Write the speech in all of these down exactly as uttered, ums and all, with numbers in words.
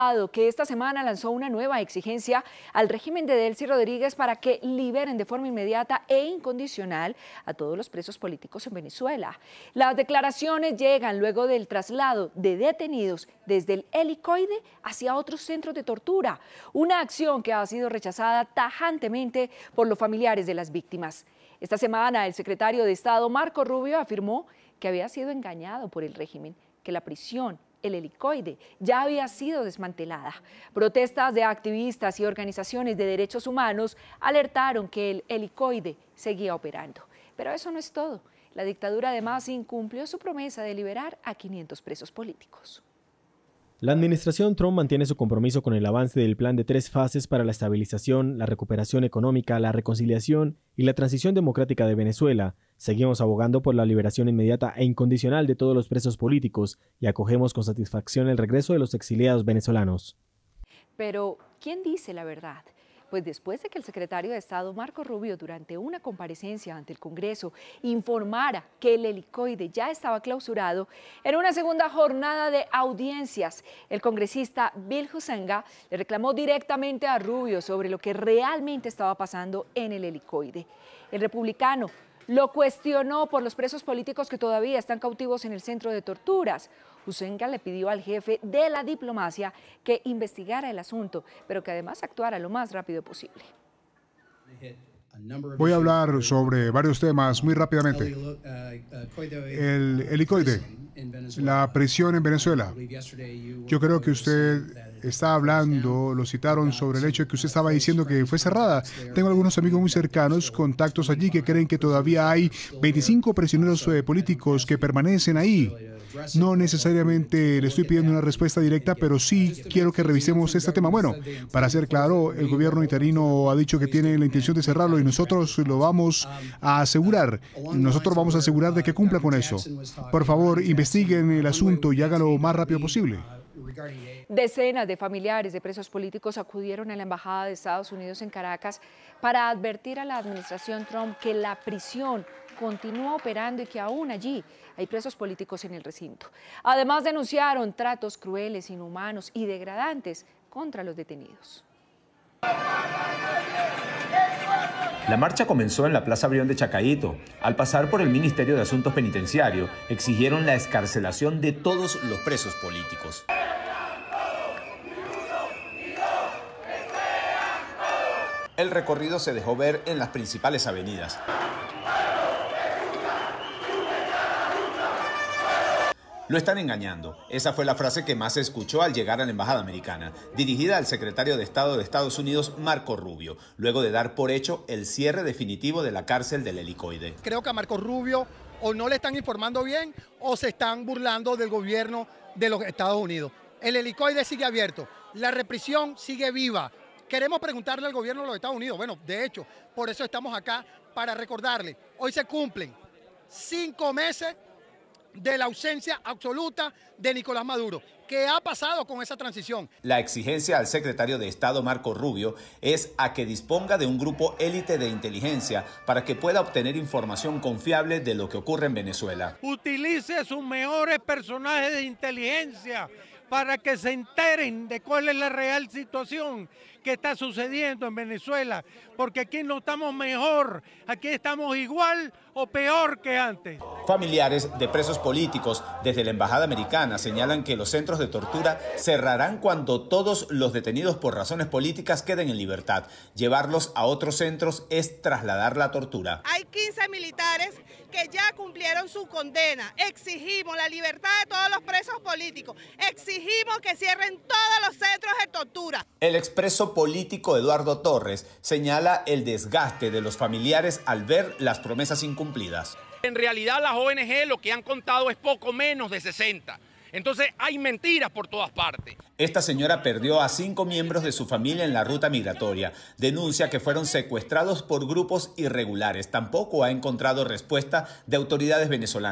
que esta semana lanzó una nueva exigencia al régimen de Delcy Rodríguez para que liberen de forma inmediata e incondicional a todos los presos políticos en Venezuela. Las declaraciones llegan luego del traslado de detenidos desde el helicoide hacia otros centros de tortura, una acción que ha sido rechazada tajantemente por los familiares de las víctimas. Esta semana el secretario de Estado Marco Rubio afirmó que había sido engañado por el régimen, que la prisión, el helicoide, ya había sido desmantelada. Protestas de activistas y organizaciones de derechos humanos alertaron que el helicoide seguía operando. Pero eso no es todo. La dictadura además incumplió su promesa de liberar a quinientos presos políticos. La administración Trump mantiene su compromiso con el avance del plan de tres fases para la estabilización, la recuperación económica, la reconciliación y la transición democrática de Venezuela. Seguimos abogando por la liberación inmediata e incondicional de todos los presos políticos y acogemos con satisfacción el regreso de los exiliados venezolanos. Pero, ¿quién dice la verdad? Pues después de que el secretario de Estado Marco Rubio, durante una comparecencia ante el Congreso, informara que el helicoide ya estaba clausurado, en una segunda jornada de audiencias, el congresista Bill Huizenga le reclamó directamente a Rubio sobre lo que realmente estaba pasando en el helicoide. El republicano lo cuestionó por los presos políticos que todavía están cautivos en el centro de torturas. Huizenga le pidió al jefe de la diplomacia que investigara el asunto, pero que además actuara lo más rápido posible. Voy a hablar sobre varios temas muy rápidamente. El helicoide, la prisión en Venezuela. Yo creo que usted está hablando, lo citaron sobre el hecho de que usted estaba diciendo que fue cerrada. Tengo algunos amigos muy cercanos, contactos allí, que creen que todavía hay veinticinco prisioneros políticos que permanecen ahí. No necesariamente le estoy pidiendo una respuesta directa, pero sí quiero que revisemos este tema. Bueno, para ser claro, el gobierno interino ha dicho que tiene la intención de cerrarlo y nosotros lo vamos a asegurar. Nosotros vamos a asegurar de que cumpla con eso. Por favor, investiguen el asunto y háganlo lo más rápido posible. Decenas de familiares de presos políticos acudieron a la Embajada de Estados Unidos en Caracas para advertir a la administración Trump que la prisión continúa operando y que aún allí hay presos políticos en el recinto. Además, denunciaron tratos crueles, inhumanos y degradantes contra los detenidos. La marcha comenzó en la Plaza Brión de Chacaíto. Al pasar por el Ministerio de Asuntos Penitenciarios, exigieron la excarcelación de todos los presos políticos. El recorrido se dejó ver en las principales avenidas. Lo están engañando. Esa fue la frase que más se escuchó al llegar a la Embajada Americana, dirigida al secretario de Estado de Estados Unidos, Marco Rubio, luego de dar por hecho el cierre definitivo de la cárcel del helicoide. Creo que a Marco Rubio o no le están informando bien o se están burlando del gobierno de los Estados Unidos. El helicoide sigue abierto, la represión sigue viva. Queremos preguntarle al gobierno de los Estados Unidos. Bueno, de hecho, por eso estamos acá, para recordarle. Hoy se cumplen cinco meses de la ausencia absoluta de Nicolás Maduro. ¿Qué ha pasado con esa transición? La exigencia al secretario de Estado Marco Rubio es a que disponga de un grupo élite de inteligencia para que pueda obtener información confiable de lo que ocurre en Venezuela. Utilice sus mejores personajes de inteligencia para que se enteren de cuál es la real situación que está sucediendo en Venezuela, porque aquí no estamos mejor, aquí estamos igual o peor que antes. Familiares de presos políticos desde la Embajada Americana señalan que los centros de tortura cerrarán cuando todos los detenidos por razones políticas queden en libertad. Llevarlos a otros centros es trasladar la tortura. Hay quince militares que ya cumplieron su condena. Exigimos la libertad de todos los presos políticos. Exigimos que cierren todos los centros de tortura. El expreso político Eduardo Torres señala el desgaste de los familiares al ver las promesas incumplidas. En realidad las O N G lo que han contado es poco menos de sesenta. Entonces hay mentiras por todas partes. Esta señora perdió a cinco miembros de su familia en la ruta migratoria. Denuncia que fueron secuestrados por grupos irregulares. Tampoco ha encontrado respuesta de autoridades venezolanas.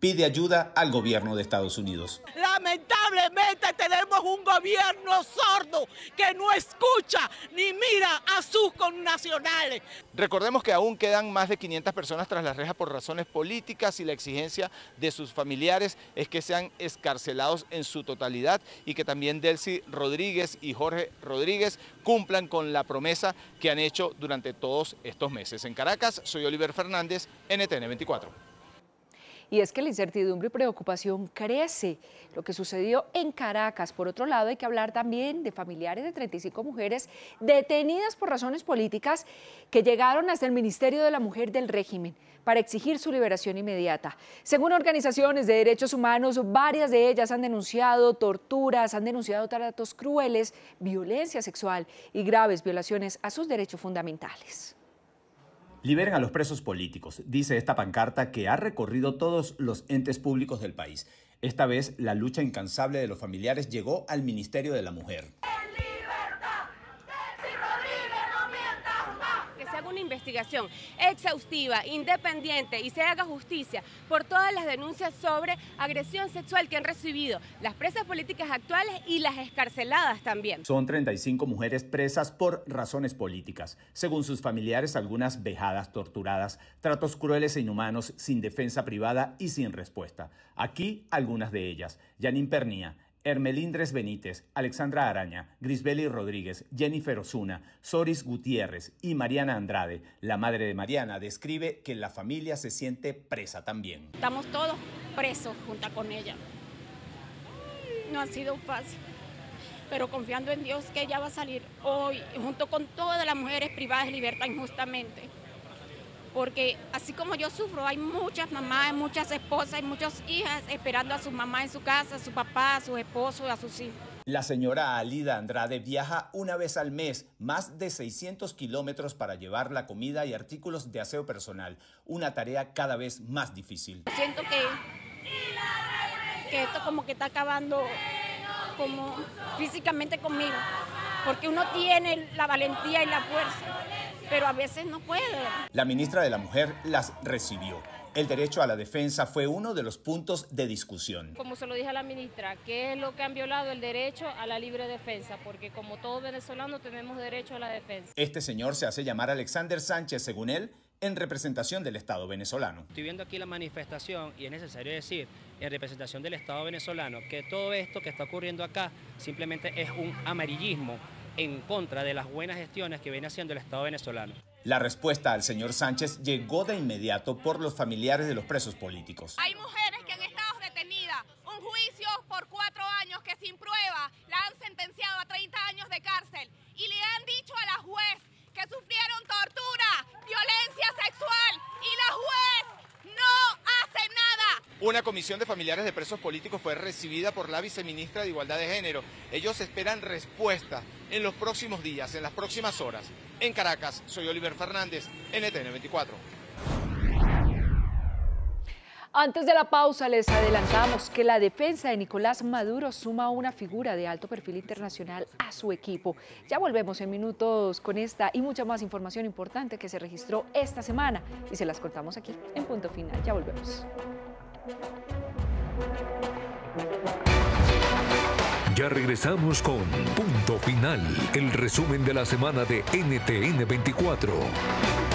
pide ayuda al gobierno de Estados Unidos. Lamentablemente tenemos un gobierno sordo que no escucha ni mira a sus connacionales. Recordemos que aún quedan más de quinientas personas tras las rejas por razones políticas y la exigencia de sus familiares es que sean excarcelados en su totalidad y que también Delcy Rodríguez y Jorge Rodríguez cumplan con la promesa que han hecho durante todos estos meses. En Caracas, soy Oliver Fernández, N T N veinticuatro. Y es que la incertidumbre y preocupación crece. Lo que sucedió en Caracas. Por otro lado, hay que hablar también de familiares de treinta y cinco mujeres detenidas por razones políticas que llegaron hasta el Ministerio de la Mujer del régimen para exigir su liberación inmediata. Según organizaciones de derechos humanos, varias de ellas han denunciado torturas, han denunciado tratos crueles, violencia sexual y graves violaciones a sus derechos fundamentales. Liberen a los presos políticos, dice esta pancarta que ha recorrido todos los entes públicos del país. Esta vez, la lucha incansable de los familiares llegó al Ministerio de la Mujer. Una investigación exhaustiva, independiente y se haga justicia por todas las denuncias sobre agresión sexual que han recibido las presas políticas actuales y las excarceladas también. Son treinta y cinco mujeres presas por razones políticas. Según sus familiares, algunas vejadas, torturadas, tratos crueles e inhumanos, sin defensa privada y sin respuesta. Aquí algunas de ellas: Janine Pernía, Hermelindres Benítez, Alexandra Araña, Grisbeli Rodríguez, Jennifer Osuna, Soris Gutiérrez y Mariana Andrade. La madre de Mariana describe que la familia se siente presa también. Estamos todos presos junto con ella. No ha sido fácil, pero confiando en Dios que ella va a salir hoy, junto con todas las mujeres privadas de libertad injustamente. Porque así como yo sufro, hay muchas mamás, hay muchas esposas, hay muchas hijas esperando a su mamá en su casa, a su papá, a su esposo, a sus hijos. La señora Alida Andrade viaja una vez al mes, más de seiscientos kilómetros para llevar la comida y artículos de aseo personal, una tarea cada vez más difícil. Siento que, que esto como que está acabando como físicamente conmigo, porque uno tiene la valentía y la fuerza, pero a veces no puede. La ministra de la Mujer las recibió. El derecho a la defensa fue uno de los puntos de discusión. Como se lo dije a la ministra, ¿qué es lo que han violado? El derecho a la libre defensa, porque como todos venezolanos tenemos derecho a la defensa. Este señor se hace llamar Alexander Sánchez, según él, en representación del Estado venezolano. Estoy viendo aquí la manifestación y es necesario decir, en representación del Estado venezolano, que todo esto que está ocurriendo acá simplemente es un amarillismo en contra de las buenas gestiones que viene haciendo el Estado venezolano. La respuesta al señor Sánchez llegó de inmediato por los familiares de los presos políticos. Hay mujeres que han estado detenidas, un juicio por cuatro años que sin prueba la han sentenciado a treinta años de cárcel y le han dicho a la juez que sufrieron tortura, violencia sexual y la juez no hace nada. Una comisión de familiares de presos políticos fue recibida por la viceministra de Igualdad de Género. Ellos esperan respuesta en los próximos días, en las próximas horas. En Caracas, soy Oliver Fernández, N T N veinticuatro. Antes de la pausa les adelantamos que la defensa de Nicolás Maduro suma una figura de alto perfil internacional a su equipo. Ya volvemos en minutos con esta y mucha más información importante que se registró esta semana y se las contamos aquí en Punto Final. Ya volvemos. Ya regresamos con Punto Final, el resumen de la semana de N T N veinticuatro.